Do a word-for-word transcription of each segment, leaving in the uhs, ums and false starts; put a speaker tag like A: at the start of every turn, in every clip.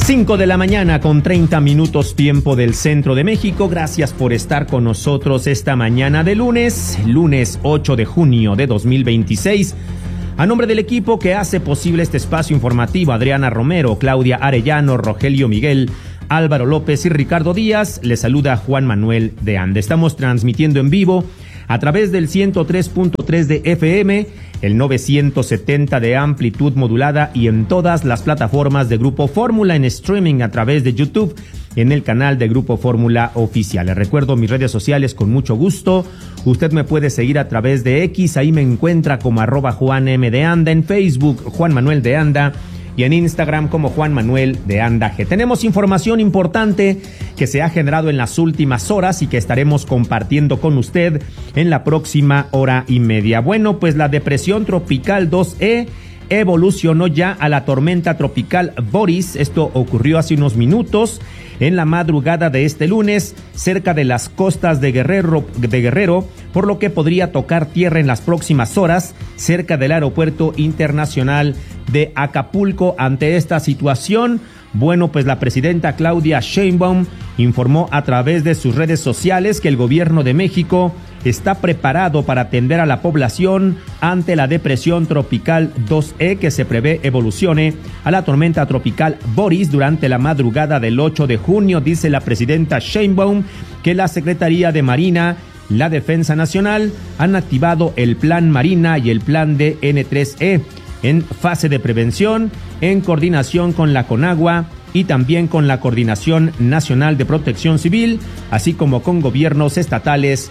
A: cinco de la mañana con treinta minutos tiempo del centro de México. Gracias por estar con nosotros esta mañana de lunes, lunes ocho de junio de dos mil veintiséis. A nombre del equipo que hace posible este espacio informativo, Adriana Romero, Claudia Arellano, Rogelio Miguel, Álvaro López y Ricardo Díaz, les saluda Juan Manuel de Anda. Estamos transmitiendo en vivo a través del ciento tres punto tres de F M, el novecientos setenta de amplitud modulada y en todas las plataformas de Grupo Fórmula, en streaming a través de YouTube, en el canal de Grupo Fórmula Oficial. Les recuerdo mis redes sociales con mucho gusto. Usted me puede seguir a través de X, ahí me encuentra como arroba Juan M de Anda, en Facebook Juan Manuel de Anda y en Instagram como Juan Manuel de Anda G. Tenemos información importante que se ha generado en las últimas horas y que estaremos compartiendo con usted en la próxima hora y media. Bueno, pues la depresión tropical dos E evolucionó ya a la tormenta tropical Boris. Esto ocurrió hace unos minutos en la madrugada de este lunes cerca de las costas de Guerrero, de Guerrero, por lo que podría tocar tierra en las próximas horas cerca del aeropuerto internacional de Acapulco. Ante esta situación, bueno, pues la presidenta Claudia Sheinbaum informó a través de sus redes sociales que el gobierno de México está preparado para atender a la población ante la depresión tropical dos E que se prevé evolucione a la tormenta tropical Boris durante la madrugada del ocho de junio. Dice la presidenta Sheinbaum que la Secretaría de Marina, la Defensa Nacional han activado el Plan Marina y el Plan D N tres E en fase de prevención, en coordinación con la CONAGUA y también con la Coordinación Nacional de Protección Civil, así como con gobiernos estatales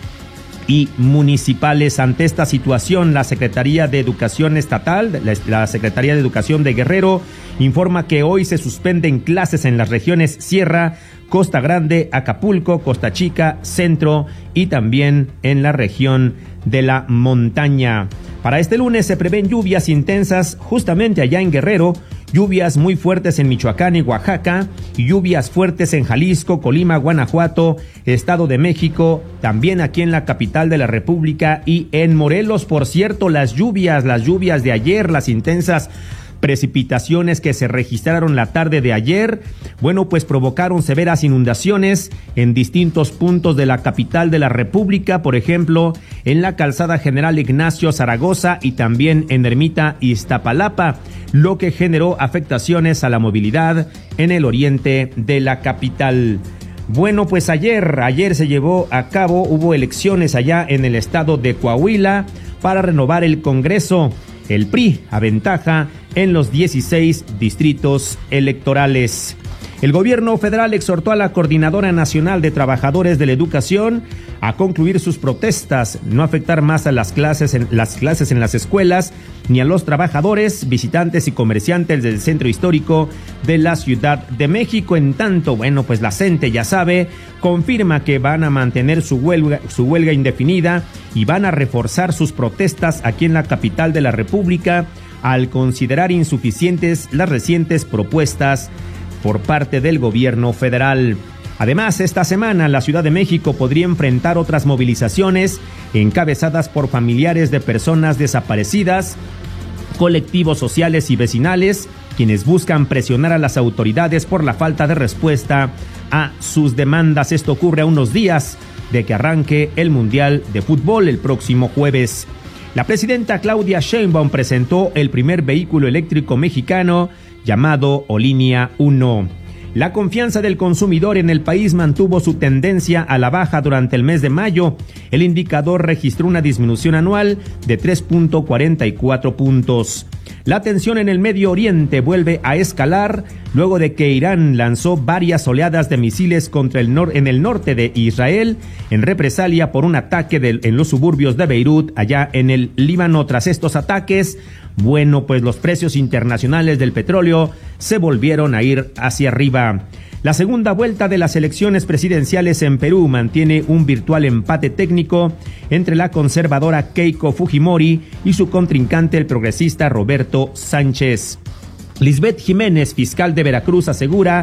A: y municipales. Ante esta situación, la Secretaría de Educación Estatal, la Secretaría de Educación de Guerrero, informa que hoy se suspenden clases en las regiones Sierra, Costa Grande, Acapulco, Costa Chica, Centro y también en la región de la montaña. Para este lunes se prevén lluvias intensas justamente allá en Guerrero, lluvias muy fuertes en Michoacán y Oaxaca, y lluvias fuertes en Jalisco, Colima, Guanajuato, Estado de México, también aquí en la capital de la República y en Morelos. Por cierto, las lluvias, las lluvias de ayer, las intensas precipitaciones que se registraron la tarde de ayer, bueno, pues provocaron severas inundaciones en distintos puntos de la capital de la República, por ejemplo, en la calzada General Ignacio Zaragoza y también en Ermita Iztapalapa, lo que generó afectaciones a la movilidad en el oriente de la capital. Bueno, pues ayer, ayer se llevó a cabo, hubo elecciones allá en el estado de Coahuila para renovar el Congreso. El P R I aventaja en los dieciséis distritos electorales. El gobierno federal exhortó a la Coordinadora Nacional de Trabajadores de la Educación a concluir sus protestas, no afectar más a las clases en las clases en las escuelas ni a los trabajadores, visitantes y comerciantes del centro histórico de la Ciudad de México. En tanto, bueno, pues la C E N T E, ya sabe, confirma que van a mantener su huelga, su huelga indefinida y van a reforzar sus protestas aquí en la capital de la República al considerar insuficientes las recientes propuestas por parte del gobierno federal. Además, esta semana la Ciudad de México podría enfrentar otras movilizaciones encabezadas por familiares de personas desaparecidas, colectivos sociales y vecinales, quienes buscan presionar a las autoridades por la falta de respuesta a sus demandas. Esto ocurre a unos días de que arranque el Mundial de Fútbol el próximo jueves. La presidenta Claudia Sheinbaum presentó el primer vehículo eléctrico mexicano llamado Olinea uno. La confianza del consumidor en el país mantuvo su tendencia a la baja durante el mes de mayo. El indicador registró una disminución anual de tres punto cuarenta y cuatro puntos. La tensión en el Medio Oriente vuelve a escalar luego de que Irán lanzó varias oleadas de misiles contra el nor- en el norte de Israel en represalia por un ataque de, en los suburbios de Beirut, allá en el Líbano. Tras estos ataques, bueno, pues los precios internacionales del petróleo se volvieron a ir hacia arriba. La segunda vuelta de las elecciones presidenciales en Perú mantiene un virtual empate técnico entre la conservadora Keiko Fujimori y su contrincante, el progresista Roberto Sánchez. Lisbeth Jiménez, fiscal de Veracruz, asegura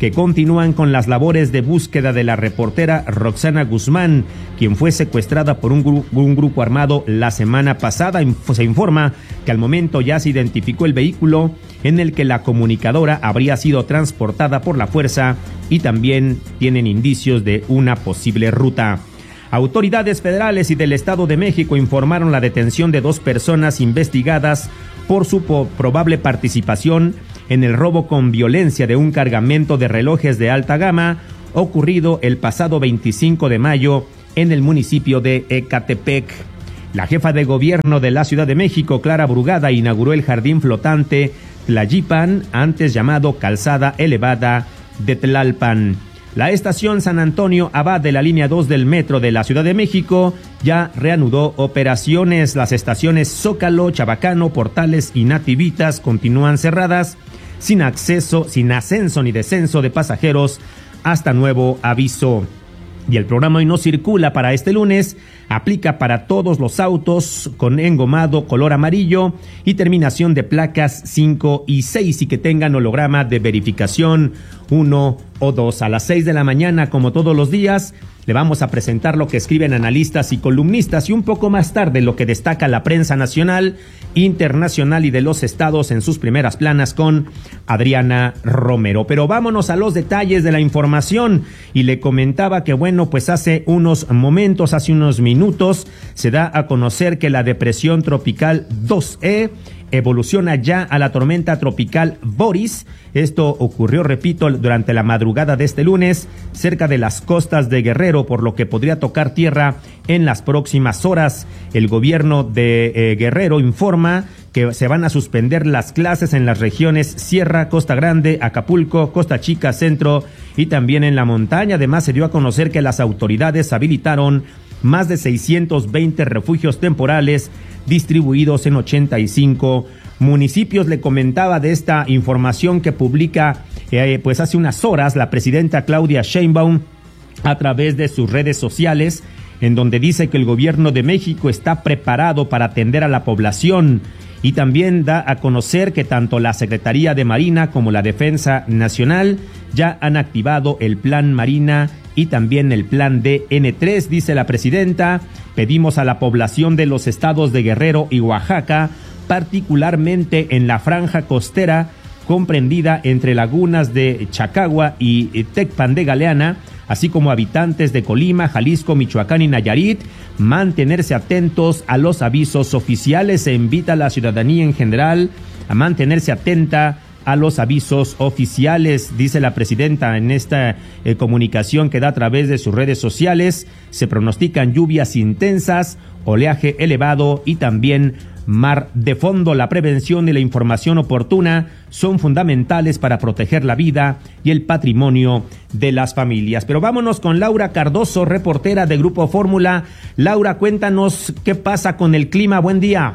A: que continúan con las labores de búsqueda de la reportera Roxana Guzmán, quien fue secuestrada por un, gru- un grupo armado la semana pasada. Se informa que al momento ya se identificó el vehículo en el que la comunicadora habría sido transportada por la fuerza y también tienen indicios de una posible ruta. Autoridades federales y del Estado de México informaron la detención de dos personas investigadas por su po- probable participación en el robo con violencia de un cargamento de relojes de alta gama ocurrido el pasado veinticinco de mayo en el municipio de Ecatepec. La jefa de gobierno de la Ciudad de México, Clara Brugada, inauguró el jardín flotante Tlayipan, antes llamado Calzada Elevada de Tlalpan. La estación San Antonio Abad de la línea dos del metro de la Ciudad de México ya reanudó operaciones. Las estaciones Zócalo, Chabacano, Portales y Nativitas continúan cerradas sin acceso, sin ascenso ni descenso de pasajeros hasta nuevo aviso. Y el programa Hoy No Circula para este lunes aplica para todos los autos con engomado color amarillo y terminación de placas cinco y seis y que tengan holograma de verificación uno o dos. A las seis de la mañana, como todos los días, le vamos a presentar lo que escriben analistas y columnistas y un poco más tarde lo que destaca la prensa nacional, internacional y de los estados en sus primeras planas con Adriana Romero. Pero vámonos a los detalles de la información y le comentaba que bueno, pues hace unos momentos, hace unos minutos, se da a conocer que la depresión tropical dos E evoluciona ya a la tormenta tropical Boris. Esto ocurrió, repito, durante la madrugada de este lunes, cerca de las costas de Guerrero, por lo que podría tocar tierra en las próximas horas. El gobierno de eh, Guerrero informa que se van a suspender las clases en las regiones Sierra, Costa Grande, Acapulco, Costa Chica, Centro y también en la montaña. Además, se dio a conocer que las autoridades habilitaron más de seiscientos veinte refugios temporales distribuidos en ochenta y cinco municipios. Le comentaba de esta información que publica eh, pues hace unas horas la presidenta Claudia Sheinbaum a través de sus redes sociales, en donde dice que el gobierno de México está preparado para atender a la población y también da a conocer que tanto la Secretaría de Marina como la Defensa Nacional ya han activado el Plan Marina y también el Plan D N tres, dice la presidenta. Pedimos a la población de los estados de Guerrero y Oaxaca, particularmente en la franja costera comprendida entre lagunas de Chacagua y Tecpan de Galeana, así como habitantes de Colima, Jalisco, Michoacán y Nayarit, mantenerse atentos a los avisos oficiales. Se invita a la ciudadanía en general a mantenerse atenta a los avisos oficiales, dice la presidenta en esta eh, comunicación que da a través de sus redes sociales. Se pronostican lluvias intensas, oleaje elevado y también mar de fondo. La prevención y la información oportuna son fundamentales para proteger la vida y el patrimonio de las familias. Pero vámonos con Laura Cardoso, reportera de Grupo Fórmula. Laura, cuéntanos qué pasa con el clima. Buen día.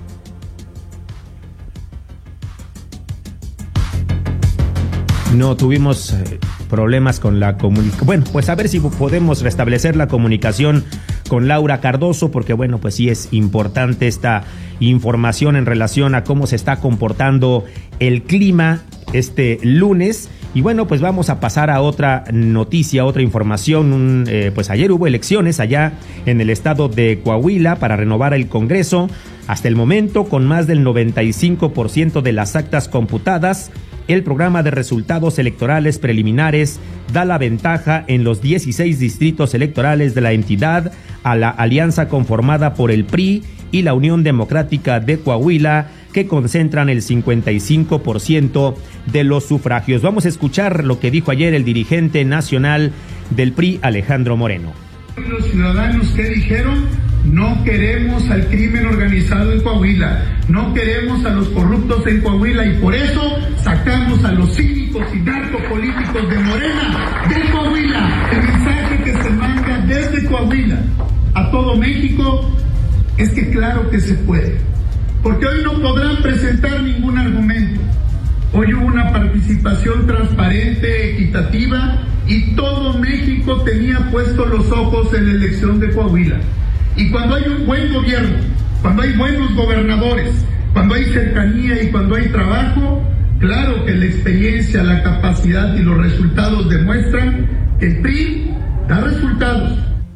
A: No tuvimos eh, problemas con la comunicación. Bueno, pues a ver si podemos restablecer la comunicación con Laura Cardoso, porque bueno, pues sí es importante esta información en relación a cómo se está comportando el clima este lunes. Y bueno, pues vamos a pasar a otra noticia, otra información. Un, eh, pues ayer hubo elecciones allá en el estado de Coahuila para renovar el Congreso. Hasta el momento, con más del noventa y cinco por ciento de las actas computadas, el programa de resultados electorales preliminares da la ventaja en los dieciséis distritos electorales de la entidad a la alianza conformada por el P R I y la Unión Democrática de Coahuila, que concentran el cincuenta y cinco por ciento de los sufragios. Vamos a escuchar lo que dijo ayer el dirigente nacional del P R I, Alejandro Moreno.
B: Los ciudadanos que dijeron: no queremos al crimen organizado en Coahuila, no queremos a los corruptos en Coahuila, y por eso sacamos a los cínicos y narcopolíticos de Morena de Coahuila. El mensaje que se manda desde Coahuila a todo México es que claro que se puede, porque hoy no podrán presentar ningún argumento. Hoy hubo una participación transparente, equitativa, y todo México tenía puestos los ojos en la elección de Coahuila. Y cuando hay un buen gobierno, cuando hay buenos gobernadores, cuando hay cercanía y cuando hay trabajo, Claro que la experiencia, la capacidad y los resultados demuestran que el P R I da resultados.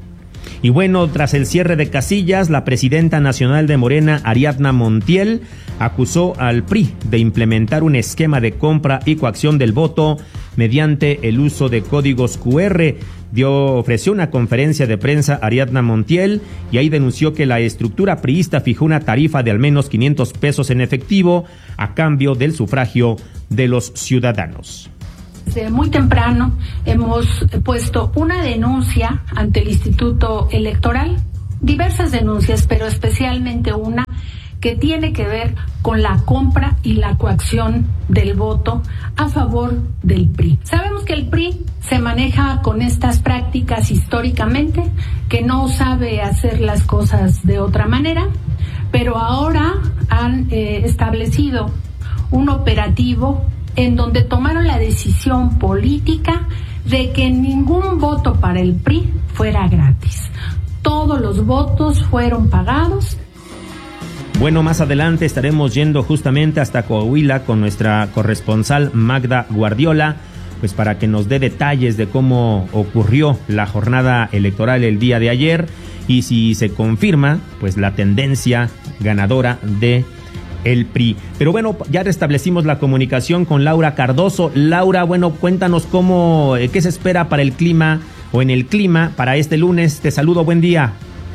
A: Y bueno, tras el cierre de casillas, la presidenta nacional de Morena, Ariadna Montiel, acusó al P R I de implementar un esquema de compra y coacción del voto mediante el uso de códigos cu erre. Dio, ofreció una conferencia de prensa Ariadna Montiel y ahí denunció que la estructura priista fijó una tarifa de al menos quinientos pesos en efectivo a cambio del sufragio de los ciudadanos.
C: Desde muy temprano hemos puesto una denuncia ante el Instituto Electoral, diversas denuncias, pero especialmente una que tiene que ver con la compra y la coacción del voto a favor del P R I. Sabemos que el P R I se maneja con estas prácticas históricamente, que no sabe hacer las cosas de otra manera, pero ahora han eh, establecido un operativo en donde tomaron la decisión política de que ningún voto para el P R I fuera gratis. Todos los votos fueron pagados.
A: Bueno, más adelante estaremos yendo justamente hasta Coahuila con nuestra corresponsal Magda Guardiola, pues para que nos dé detalles de cómo ocurrió la jornada electoral el día de ayer y si se confirma, pues la tendencia ganadora de el P R I. Pero bueno, ya restablecimos la comunicación con Laura Cardoso. Laura, bueno, cuéntanos cómo, qué se espera para el clima o en el clima para este lunes. Te saludo, buen día.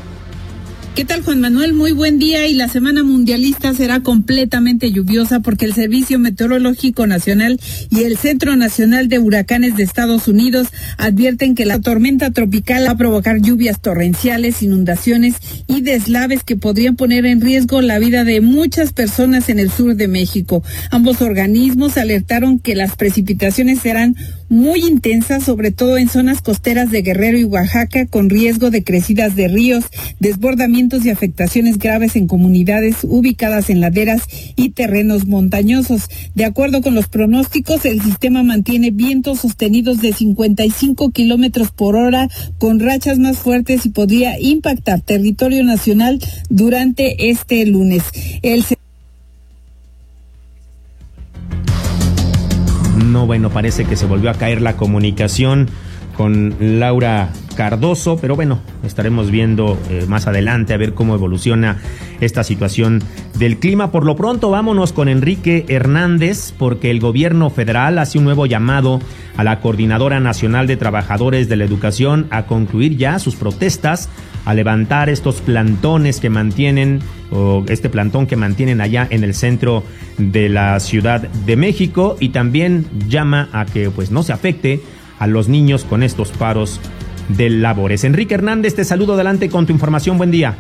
D: ¿Qué tal, Juan Manuel? Muy buen día, y la semana mundialista será completamente lluviosa porque el Servicio Meteorológico Nacional y el Centro Nacional de Huracanes de Estados Unidos advierten que la tormenta tropical va a provocar lluvias torrenciales, inundaciones y deslaves que podrían poner en riesgo la vida de muchas personas en el sur de México. Ambos organismos alertaron que las precipitaciones serán muy intensas, sobre todo en zonas costeras de Guerrero y Oaxaca, con riesgo de crecidas de ríos, desbordamientos y afectaciones graves en comunidades ubicadas en laderas y terrenos montañosos. De acuerdo con los pronósticos, el sistema mantiene vientos sostenidos de cincuenta y cinco kilómetros por hora, con rachas más fuertes, y podría impactar territorio nacional durante este lunes. El
A: No, bueno, parece que se volvió a caer la comunicación con Laura Cardoso, pero bueno, estaremos viendo eh, más adelante a ver cómo evoluciona esta situación del clima. Por lo pronto, vámonos con Enrique Hernández, porque el gobierno federal hace un nuevo llamado a la Coordinadora Nacional de Trabajadores de la Educación a concluir ya sus protestas, a levantar estos plantones que mantienen, o este plantón que mantienen allá en el centro de la Ciudad de México, y también llama a que pues no se afecte a los niños con estos paros de labores. Enrique Hernández, te saludo, adelante con tu información, buen día.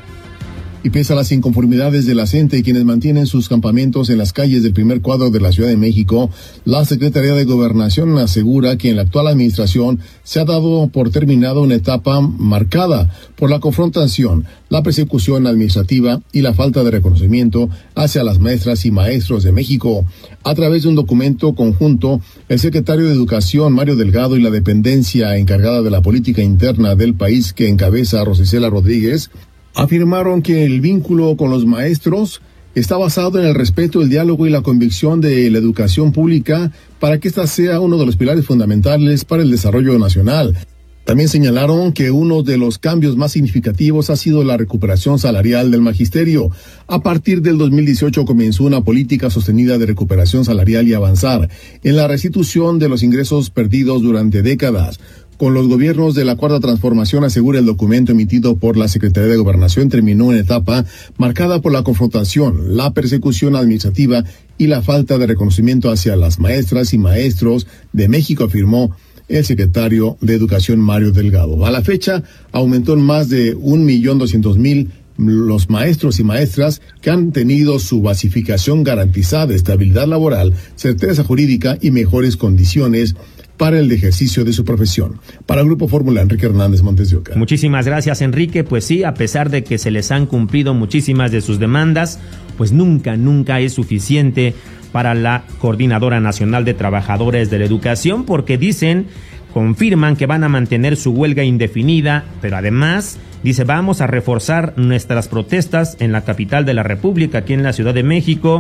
E: Y pese a las inconformidades de la gente y quienes mantienen sus campamentos en las calles del primer cuadro de la Ciudad de México, la Secretaría de Gobernación asegura que en la actual administración se ha dado por terminada una etapa marcada por la confrontación, la persecución administrativa y la falta de reconocimiento hacia las maestras y maestros de México. A través de un documento conjunto, el secretario de Educación, Mario Delgado, y la dependencia encargada de la política interna del país, que encabeza Rosicela Rodríguez, afirmaron que el vínculo con los maestros está basado en el respeto, el diálogo y la convicción de la educación pública para que ésta sea uno de los pilares fundamentales para el desarrollo nacional. También señalaron que uno de los cambios más significativos ha sido la recuperación salarial del magisterio. A partir del dos mil dieciocho comenzó una política sostenida de recuperación salarial y avanzar en la restitución de los ingresos perdidos durante décadas. Con los gobiernos de la Cuarta Transformación, asegura el documento emitido por la Secretaría de Gobernación, terminó una etapa marcada por la confrontación, la persecución administrativa y la falta de reconocimiento hacia las maestras y maestros de México, afirmó el secretario de Educación, Mario Delgado. A la fecha, aumentó en más de un millón doscientos mil los maestros y maestras que han tenido su basificación garantizada, estabilidad laboral, certeza jurídica y mejores condiciones para el ejercicio de su profesión. Para el Grupo Fórmula, Enrique Hernández, Montes de Oca.
A: Muchísimas gracias, Enrique. Pues sí, a pesar de que se les han cumplido muchísimas de sus demandas, pues nunca, nunca es suficiente para la Coordinadora Nacional de Trabajadores de la Educación, porque dicen, confirman que van a mantener su huelga indefinida, pero además, dice, vamos a reforzar nuestras protestas en la capital de la República, aquí en la Ciudad de México,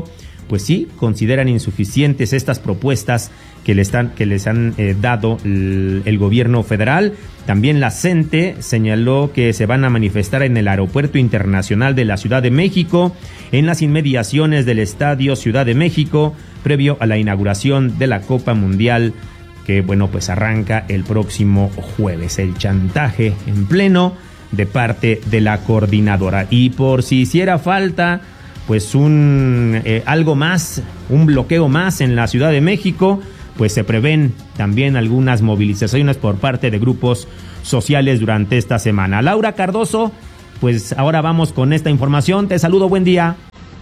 A: pues sí, consideran insuficientes estas propuestas que les, están, que les han eh, dado el, el gobierno federal. También la CENTE señaló que se van a manifestar en el Aeropuerto Internacional de la Ciudad de México, en las inmediaciones del Estadio Ciudad de México, previo a la inauguración de la Copa Mundial, que bueno, pues arranca el próximo jueves. El chantaje en pleno de parte de la coordinadora. Y por si hiciera falta pues un eh, algo más, un bloqueo más en la Ciudad de México, pues se prevén también algunas movilizaciones por parte de grupos sociales durante esta semana. Laura Cardoso, pues ahora vamos con esta información. Te saludo, buen día.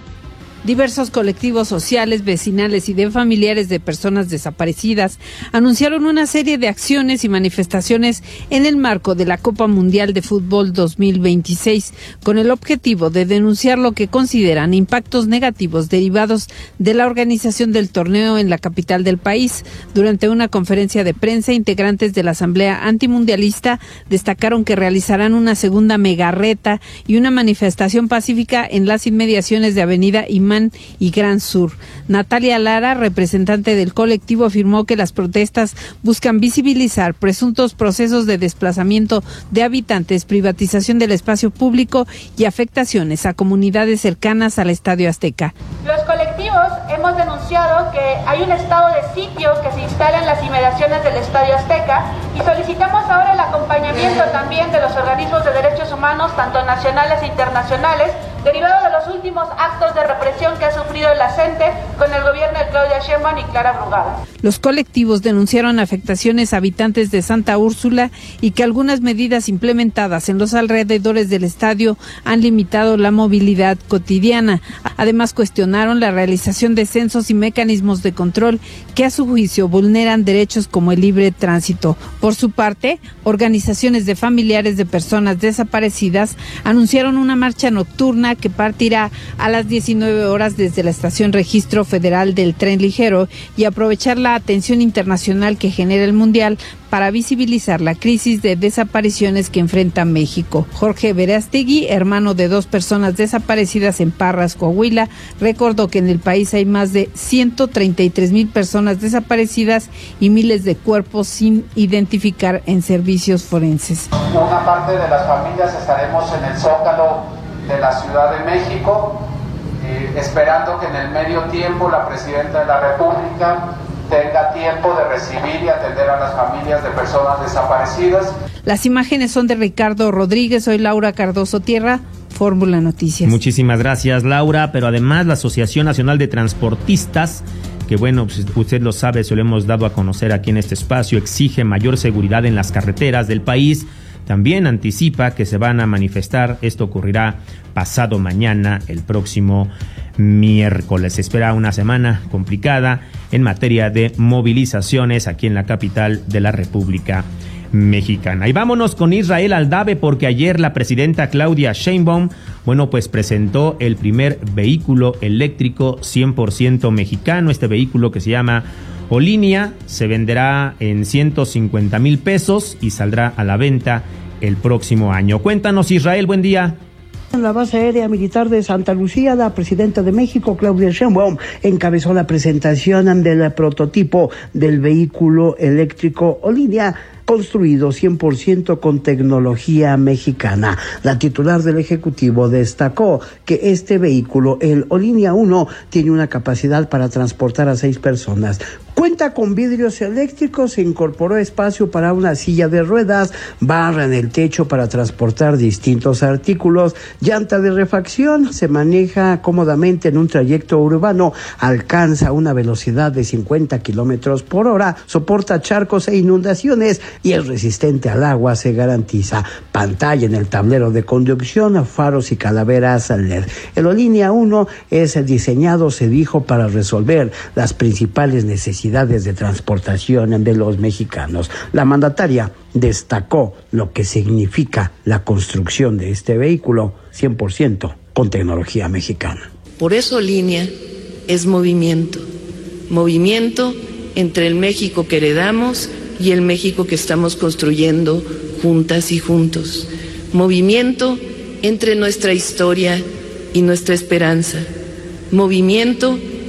D: Diversos colectivos sociales, vecinales y de familiares de personas desaparecidas anunciaron una serie de acciones y manifestaciones en el marco de la Copa Mundial de Fútbol dos mil veintiséis, con el objetivo de denunciar lo que consideran impactos negativos derivados de la organización del torneo en la capital del país. Durante una conferencia de prensa, integrantes de la Asamblea Antimundialista destacaron que realizarán una segunda megarreta y una manifestación pacífica en las inmediaciones de Avenida Imán y Gran Sur. Natalia Lara, representante del colectivo, afirmó que las protestas buscan visibilizar presuntos procesos de desplazamiento de habitantes, privatización del espacio público y afectaciones a comunidades cercanas al Estadio Azteca.
F: Los colectivos hemos denunciado que hay un estado de sitio que se instala en las inmediaciones del Estadio Azteca y solicitamos ahora el acompañamiento también de los organismos de derechos humanos, tanto nacionales e internacionales, derivado de los últimos actos de represión que ha sufrido el CENTE con el gobierno de Claudia Sheinbaum y Clara Brugada.
D: Los colectivos denunciaron afectaciones a habitantes de Santa Úrsula y que algunas medidas implementadas en los alrededores del estadio han limitado la movilidad cotidiana. Además, cuestionaron la realización de censos y mecanismos de control que a su juicio vulneran derechos como el libre tránsito. Por su parte, organizaciones de familiares de personas desaparecidas anunciaron una marcha nocturna que partirá a las diecinueve horas desde la estación Registro Federal del Tren Ligero y aprovechar la atención internacional que genera el Mundial para visibilizar la crisis de desapariciones que enfrenta México. Jorge Verástegui, hermano de dos personas desaparecidas en Parras, Coahuila, recordó que en el país hay más de ciento treinta y tres mil personas desaparecidas y miles de cuerpos sin identificar en servicios forenses.
G: Una parte de las familias estaremos en el Zócalo de la Ciudad de México, eh, esperando que en el medio tiempo la Presidenta de la República tenga tiempo de recibir y atender a las familias de personas desaparecidas.
D: Las imágenes son de Ricardo Rodríguez. Soy Laura Cardoso Tierra, Fórmula Noticias.
A: Muchísimas gracias, Laura. Pero además la Asociación Nacional de Transportistas, que bueno, pues usted lo sabe, se lo hemos dado a conocer aquí en este espacio, exige mayor seguridad en las carreteras del país. También anticipa que se van a manifestar. Esto ocurrirá pasado mañana, el próximo miércoles. Se espera una semana complicada en materia de movilizaciones aquí en la capital de la República Mexicana. Y vámonos con Israel Aldave, porque ayer la presidenta Claudia Sheinbaum, bueno, pues presentó el primer vehículo eléctrico cien por ciento mexicano. Este vehículo, que se llama Olinia, se venderá en ciento cincuenta mil pesos y saldrá a la venta el próximo año. Cuéntanos, Israel, buen día.
H: En la base aérea militar de Santa Lucía, la presidenta de México, Claudia Sheinbaum, encabezó la presentación del prototipo del vehículo eléctrico Olinia, construido cien por ciento con tecnología mexicana. La titular del Ejecutivo destacó que este vehículo, el Olinia uno, tiene una capacidad para transportar a seis personas. Cuenta con vidrios eléctricos, se incorporó espacio para una silla de ruedas, barra en el techo para transportar distintos artículos, llanta de refacción, se maneja cómodamente en un trayecto urbano, alcanza una velocidad de cincuenta kilómetros por hora, soporta charcos e inundaciones y es resistente al agua, se garantiza. Pantalla en el tablero de conducción, faros y calaveras L E D. El Olinia uno es diseñado, se dijo, para resolver las principales necesidades de transportación de los mexicanos. La mandataria destacó lo que significa la construcción de este vehículo cien por ciento con tecnología mexicana.
I: Por eso Olinia es movimiento, movimiento entre el México que heredamos y el México que estamos construyendo juntas y juntos, movimiento entre nuestra historia y nuestra esperanza, movimiento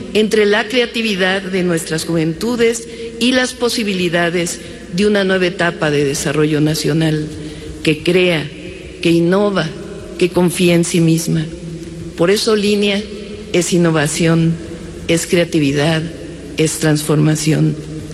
I: entre la creatividad de nuestras juventudes y las posibilidades de una nueva etapa de desarrollo nacional, que crea, que innova, que confía en sí misma. Por eso Línea es innovación, es creatividad, es transformación.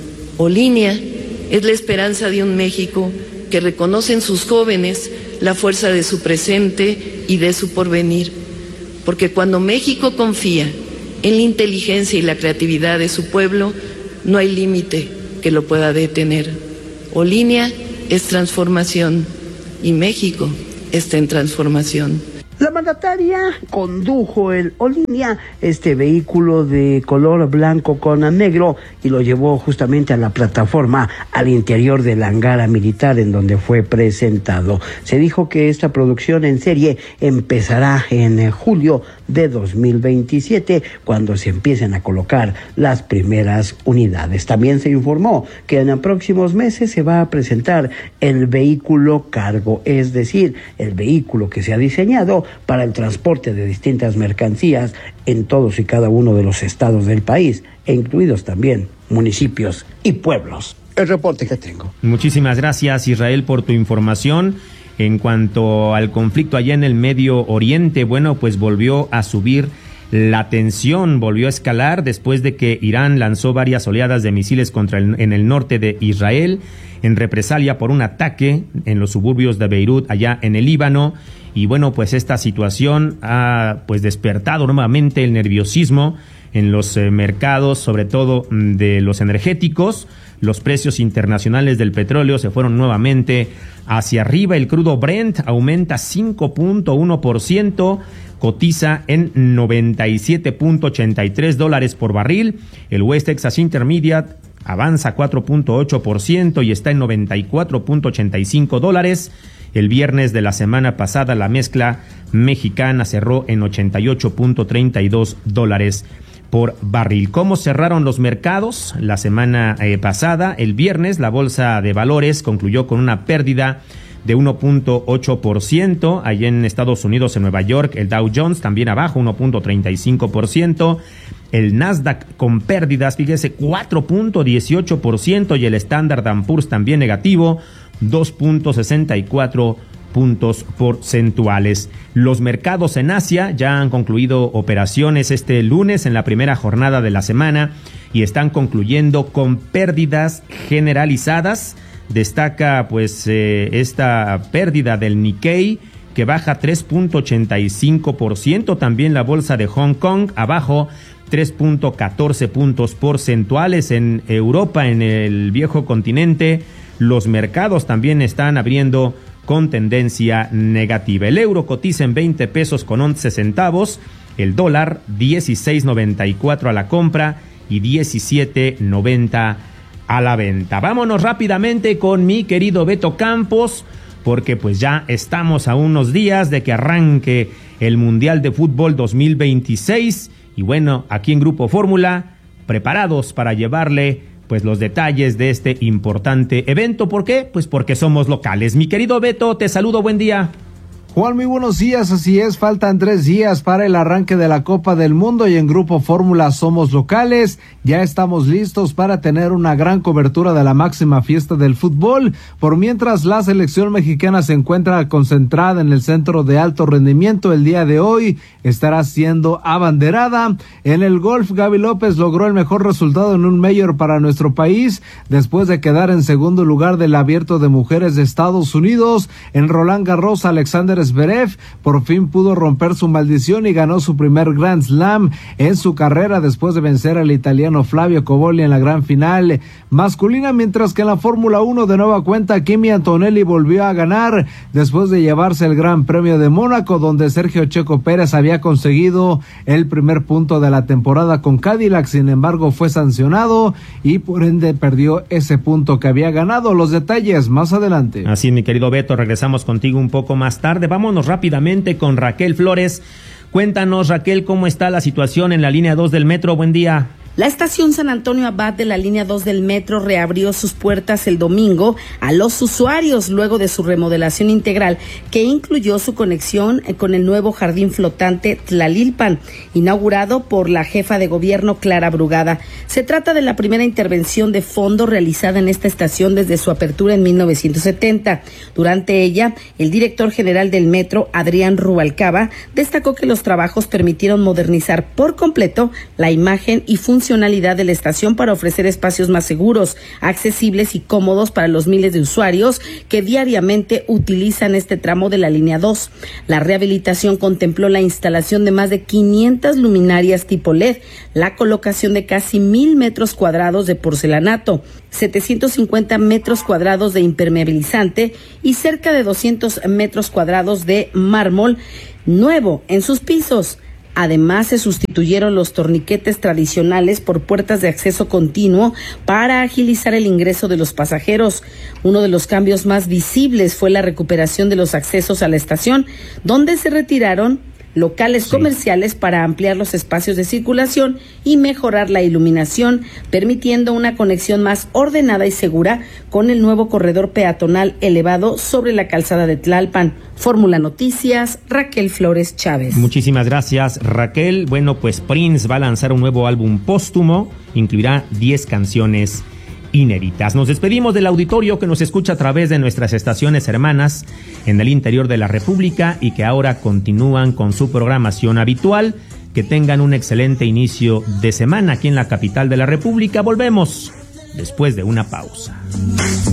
I: O Línea es la esperanza de un México que reconoce en sus jóvenes la fuerza de su presente y de su porvenir. Porque cuando México confía en la inteligencia y la creatividad de su pueblo, no hay límite que lo pueda detener. O Línea es transformación y México está en transformación.
H: La mandataria condujo el Olinia, este vehículo de color blanco con negro, y lo llevó justamente a la plataforma al interior del hangar militar en donde fue presentado. Se dijo que esta producción en serie empezará en julio de dos mil veintisiete, cuando se empiecen a colocar las primeras unidades. También se informó que en los próximos meses se va a presentar el vehículo cargo, es decir, el vehículo que se ha diseñado para el transporte de distintas mercancías en todos y cada uno de los estados del país, e incluidos también municipios y pueblos. El reporte que tengo.
A: Muchísimas gracias, Israel, por tu información. En cuanto al conflicto allá en el Medio Oriente, bueno, pues volvió a subir la tensión, volvió a escalar después de que Irán lanzó varias oleadas de misiles contra el, en el norte de Israel, en represalia por un ataque en los suburbios de Beirut, allá en el Líbano. Y bueno, pues esta situación ha pues despertado nuevamente el nerviosismo en los eh, mercados, sobre todo de los energéticos. Los precios internacionales del petróleo se fueron nuevamente hacia arriba. El crudo Brent aumenta cinco punto uno por ciento, cotiza en noventa y siete punto ochenta y tres dólares por barril. El West Texas Intermediate avanza cuatro punto ocho por ciento y está en noventa y cuatro punto ochenta y cinco dólares. El viernes de la semana pasada la mezcla mexicana cerró en ochenta y ocho punto treinta y dos dólares por barril. ¿Cómo cerraron los mercados la semana eh, pasada? El viernes la bolsa de valores concluyó con una pérdida de uno punto ocho por ciento. Allí en Estados Unidos, en Nueva York, el Dow Jones también abajo, uno punto treinta y cinco por ciento. El Nasdaq con pérdidas, fíjese, cuatro punto dieciocho por ciento, y el Standard and Poor's también negativo, dos punto sesenta y cuatro puntos porcentuales. Los mercados en Asia ya han concluido operaciones este lunes en la primera jornada de la semana y están concluyendo con pérdidas generalizadas. Destaca pues eh, esta pérdida del Nikkei, que baja tres punto ochenta y cinco por ciento. También la bolsa de Hong Kong abajo tres punto catorce puntos porcentuales. En Europa, en el viejo continente, los mercados también están abriendo con tendencia negativa. El euro cotiza en veinte pesos con once centavos, el dólar dieciséis noventa y cuatro a la compra y diecisiete noventa a la venta. Vámonos rápidamente con mi querido Beto Campos, porque pues ya estamos a unos días de que arranque el Mundial de Fútbol dos mil veintiséis, y bueno, aquí en Grupo Fórmula, preparados para llevarle pues los detalles de este importante evento. ¿Por qué? Pues porque somos locales. Mi querido Beto, te saludo, buen día.
J: Juan, muy buenos días, así es, faltan tres días para el arranque de la Copa del Mundo y en Grupo Fórmula somos locales, ya estamos listos para tener una gran cobertura de la máxima fiesta del fútbol, por mientras la selección mexicana se encuentra concentrada en el centro de alto rendimiento. El día de hoy estará siendo abanderada. En el golf, Gaby López logró el mejor resultado en un mayor para nuestro país, después de quedar en segundo lugar del Abierto de Mujeres de Estados Unidos. En Roland Garros, Alexander Zverev por fin pudo romper su maldición y ganó su primer Grand Slam en su carrera después de vencer al italiano Flavio Cobolli en la gran final masculina, mientras que en la Fórmula uno de nueva cuenta Kimi Antonelli volvió a ganar después de llevarse el Gran Premio de Mónaco, donde Sergio Checo Pérez había conseguido el primer punto de la temporada con Cadillac. Sin embargo, fue sancionado y por ende perdió ese punto que había ganado. Los detalles más adelante.
A: Así, mi querido Beto, regresamos contigo un poco más tarde. Vámonos rápidamente con Raquel Flores. Cuéntanos, Raquel, cómo está la situación en la línea dos del metro. Buen día.
K: La estación San Antonio Abad de la línea dos del metro reabrió sus puertas el domingo a los usuarios luego de su remodelación integral, que incluyó su conexión con el nuevo jardín flotante Tlalilpan, inaugurado por la jefa de gobierno Clara Brugada. Se trata de la primera intervención de fondo realizada en esta estación desde su apertura en mil novecientos setenta. Durante ella, el director general del metro, Adrián Rubalcaba, destacó que los trabajos permitieron modernizar por completo la imagen y funcionalidad funcionalidad de la estación para ofrecer espacios más seguros, accesibles y cómodos para los miles de usuarios que diariamente utilizan este tramo de la línea dos. La rehabilitación contempló la instalación de más de quinientas luminarias tipo L E D, la colocación de casi mil metros cuadrados de porcelanato, setecientos cincuenta metros cuadrados de impermeabilizante y cerca de doscientos metros cuadrados de mármol nuevo en sus pisos. Además, se sustituyeron los torniquetes tradicionales por puertas de acceso continuo para agilizar el ingreso de los pasajeros. Uno de los cambios más visibles fue la recuperación de los accesos a la estación, donde se retiraron locales sí. comerciales para ampliar los espacios de circulación y mejorar la iluminación, permitiendo una conexión más ordenada y segura con el nuevo corredor peatonal elevado sobre la calzada de Tlalpan. Fórmula Noticias, Raquel Flores Chávez.
A: Muchísimas gracias, Raquel. Bueno, pues Prince va a lanzar un nuevo álbum póstumo, incluirá diez canciones inéditas. Nos despedimos del auditorio que nos escucha a través de nuestras estaciones hermanas en el interior de la República y que ahora continúan con su programación habitual. Que tengan un excelente inicio de semana aquí en la capital de la República. Volvemos después de una pausa.